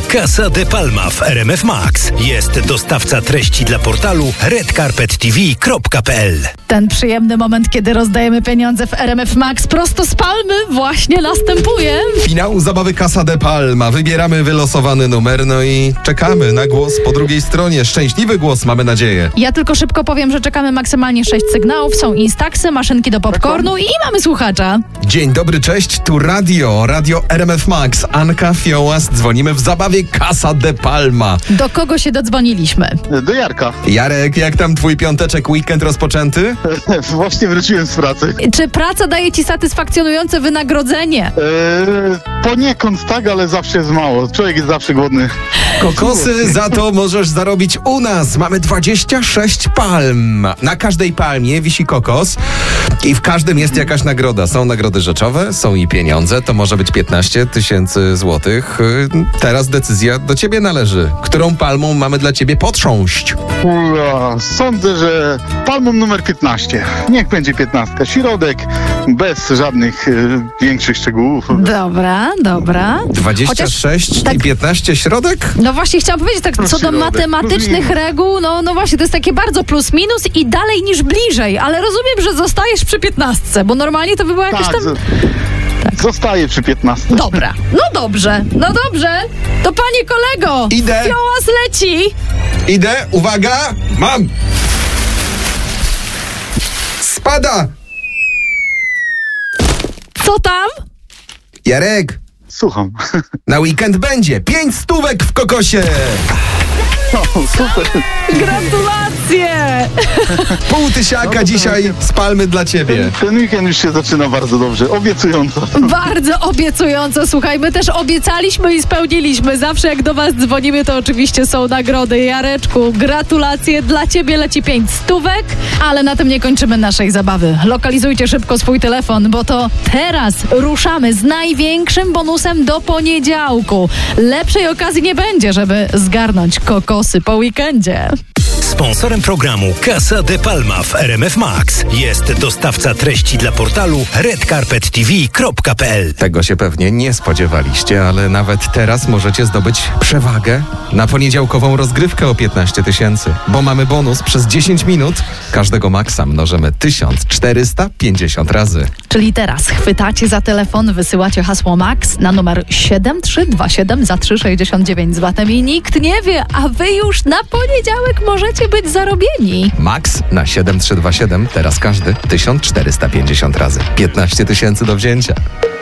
Casa de Palma w RMF Max. Jest dostawca treści dla portalu redcarpettv.pl. Ten przyjemny moment, kiedy rozdajemy pieniądze w RMF Max prosto z Palmy, właśnie następuje. Finał zabawy Casa de Palma. Wybieramy wylosowany numer, no i czekamy na głos po drugiej stronie. Szczęśliwy głos, mamy nadzieję. Ja tylko szybko powiem, że czekamy maksymalnie 6 sygnałów. Są Instaxy, maszynki do popcornu i mamy słuchacza. Dzień dobry, cześć, tu radio RMF Max. Anka, Fiołas, dzwonimy w zabawie Casa de Palma. Do kogo się dodzwoniliśmy? Do Jarka. Jarek, jak tam twój piąteczek, weekend rozpoczęty? Właśnie wróciłem z pracy. Czy praca daje ci satysfakcjonujące wynagrodzenie? Poniekąd tak, ale zawsze jest mało. Człowiek jest zawsze głodny. Kokosy za to możesz zarobić u nas. Mamy 26 palm. Na każdej palmie wisi kokos i w każdym jest jakaś nagroda. Są nagrody rzeczowe, są i pieniądze. To może być 15 000 złotych. Teraz decyzja do ciebie należy. Którą palmą mamy dla ciebie potrząść? Sądzę, że palmą numer 15. Niech będzie 15. Środek, bez żadnych większych szczegółów. Dobra. 26 i 15 środek? No właśnie chciałam powiedzieć, tak co do matematycznych reguł, no właśnie, to jest takie bardzo plus minus i dalej niż bliżej, ale rozumiem, że zostajesz przy 15, bo normalnie to by była jakaś tam... Zostaję przy 15. Dobra, no dobrze. To panie kolego, Idę. Fiołas leci. Idę, uwaga, mam! Spada! Co tam? Jarek, Słucham. na weekend będzie 5 stówek w kokosie! Super. Gratulacje! Pół tysiaka dzisiaj z palmy dla ciebie. Ten weekend już się zaczyna bardzo dobrze. Obiecująco. Bardzo obiecująco, słuchaj, my też obiecaliśmy i spełniliśmy. Zawsze jak do was dzwonimy, to oczywiście są nagrody. Jareczku, gratulacje, dla ciebie leci 5 stówek, ale na tym nie kończymy naszej zabawy. Lokalizujcie szybko swój telefon, bo to teraz ruszamy z największym bonusem do poniedziałku. Lepszej okazji nie będzie, żeby zgarnąć kokosy po weekendzie. Sponsorem programu Casa de Palma w RMF Max jest dostawca treści dla portalu redcarpettv.pl. Tego się pewnie nie spodziewaliście, ale nawet teraz możecie zdobyć przewagę na poniedziałkową rozgrywkę o 15 000, bo mamy bonus przez 10 minut. Każdego maksa mnożymy 1450 razy. Czyli teraz chwytacie za telefon, wysyłacie hasło MAX na numer 7327 za 3,69 zł i nikt nie wie, a wy już na poniedziałek możecie być zarobieni. Max na 7327, teraz każdy 1450 razy. 15 000 do wzięcia.